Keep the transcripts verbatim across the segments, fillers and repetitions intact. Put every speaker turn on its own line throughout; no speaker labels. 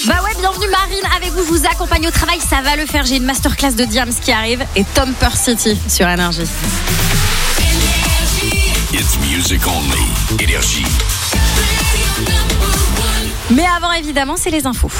Bah ouais, bienvenue Marine, avec vous, je vous accompagne au travail, ça va le faire. J'ai une masterclass de Diams qui arrive et Tom City sur Énergie.
It's music only. Énergie.
Mais avant, évidemment, c'est les infos.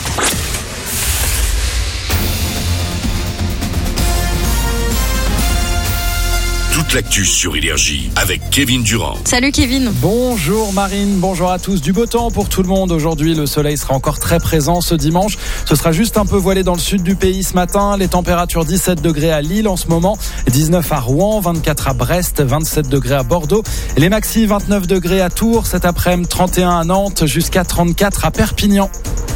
Toute l'actu sur Énergie avec Kevin Durand.
Salut Kevin.
Bonjour Marine, bonjour à tous. Du beau temps pour tout le monde. Aujourd'hui, le soleil sera encore très présent ce dimanche. Ce sera juste un peu voilé dans le sud du pays ce matin. Les températures dix-sept degrés à Lille en ce moment, dix-neuf à Rouen, vingt-quatre à Brest, vingt-sept degrés à Bordeaux. Les maxi, vingt-neuf degrés à Tours cet après-midi, trente et un à Nantes, jusqu'à trente-quatre à Perpignan.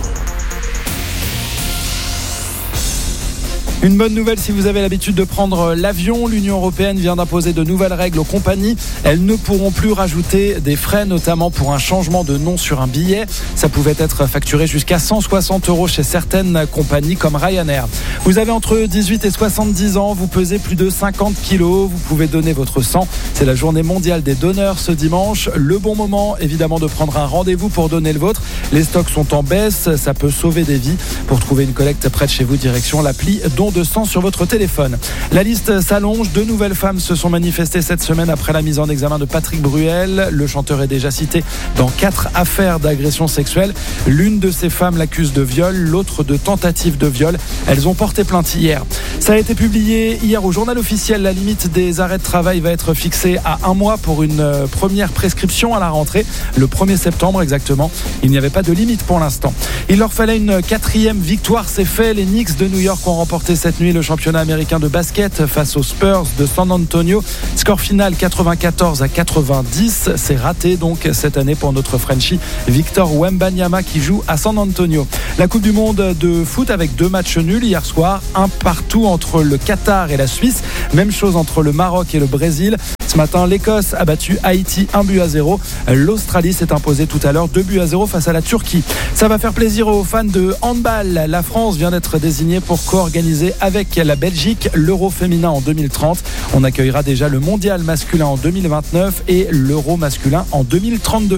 Une bonne nouvelle si vous avez l'habitude de prendre l'avion. L'Union européenne vient d'imposer de nouvelles règles aux compagnies. Elles ne pourront plus rajouter des frais, notamment pour un changement de nom sur un billet. Ça pouvait être facturé jusqu'à cent soixante euros chez certaines compagnies comme Ryanair. Vous avez entre dix-huit et soixante-dix ans, vous pesez plus de cinquante kilos, vous pouvez donner votre sang. C'est la journée mondiale des donneurs ce dimanche. Le bon moment, évidemment, de prendre un rendez-vous pour donner le vôtre. Les stocks sont en baisse, ça peut sauver des vies. Pour trouver une collecte près de chez vous, direction l'appli Don de sang sur votre téléphone. La liste s'allonge. Deux nouvelles femmes se sont manifestées cette semaine après la mise en examen de Patrick Bruel. Le chanteur est déjà cité dans quatre affaires d'agression sexuelle. L'une de ces femmes l'accuse de viol, l'autre de tentative de viol. Elles ont porté plainte hier. Ça a été publié hier au journal officiel. La limite des arrêts de travail va être fixée à un mois pour une première prescription à la rentrée, le premier septembre exactement. Il n'y avait pas de limite pour l'instant. Il leur fallait une quatrième victoire. C'est fait. Les Knicks de New York ont remporté cette nuit le championnat américain de basket face aux Spurs de San Antonio. Score final quatre-vingt-quatorze à quatre-vingt-dix. C'est raté donc cette année pour notre Frenchie Victor Wembanyama qui joue à San Antonio. La Coupe du Monde de foot avec deux matchs nuls hier soir. Un partout entre le Qatar et la Suisse. Même chose entre le Maroc et le Brésil. Ce matin, l'Écosse a battu Haïti un but à zéro. L'Australie s'est imposée tout à l'heure deux buts à zéro face à la Turquie. Ça va faire plaisir aux fans de handball. La France vient d'être désignée pour co-organiser avec la Belgique l'Euro féminin en deux mille trente. On accueillera déjà le mondial masculin en deux mille vingt-neuf et l'Euro masculin en deux mille trente-deux.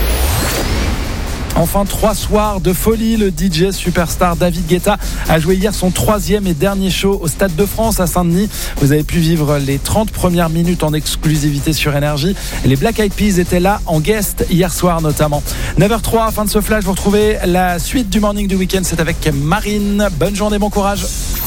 Enfin, trois soirs de folie. Le D J superstar David Guetta a joué hier son troisième et dernier show au Stade de France à Saint-Denis. Vous avez pu vivre les trente premières minutes en exclusivité sur Énergie. Les Black Eyed Peas étaient là en guest hier soir notamment. neuf heures zéro trois, fin de ce flash. Vous retrouvez la suite du Morning du Week-end. C'est avec Marine. Bonne journée, bon courage.